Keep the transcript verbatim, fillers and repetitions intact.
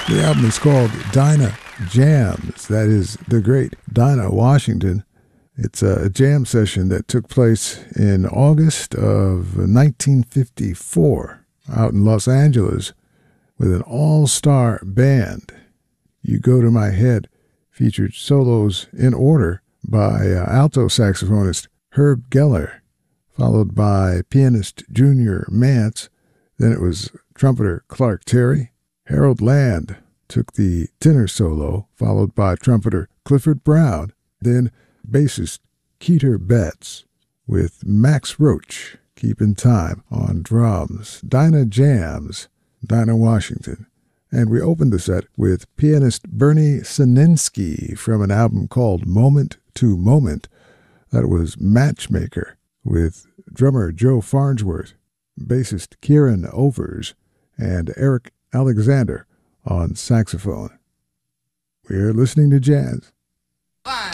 The album is called Dinah Jams. That is the great Dinah Washington. It's a jam session that took place in August of nineteen fifty-four out in Los Angeles with an all-star band. You Go to My Head featured solos in order by uh, alto saxophonist Herb Geller, followed by pianist Junior Mance. Then it was trumpeter Clark Terry. Harold Land took the tenor solo, followed by trumpeter Clifford Brown. Then bassist Keeter Betts with Max Roach keeping time on drums. Dinah Jams, Dinah Washington. And we opened the set with pianist Bernie Sininsky from an album called Moment to Moment. That was Matchmaker with drummer Joe Farnsworth, bassist Kieran Overs, and Eric Alexander on saxophone. We're listening to jazz. Five.